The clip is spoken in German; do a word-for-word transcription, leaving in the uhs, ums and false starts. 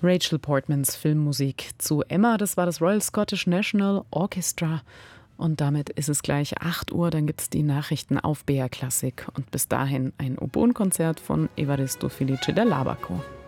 Rachel Portmans Filmmusik zu Emma, das war das Royal Scottish National Orchestra. Und damit ist es gleich acht Uhr, dann gibt es die Nachrichten auf B R Klassik. Und bis dahin ein Oboenkonzert von Evaristo Felice da Labaco.